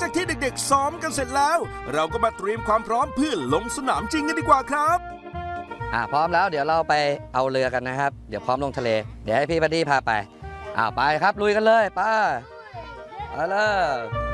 จากที่เด็กๆซ้อมกันเสร็จแล้วเราก็มาเตรียมความพร้อมเพื่อลงสนามจริงกันดีกว่าครับพร้อมแล้วเดี๋ยวเราไปเอาเรือกันนะครับเดี๋ยวพร้อมลงทะเลเดี๋ยวให้พี่บัดดี้พาไปไปครับลุยกันเลยไปเลย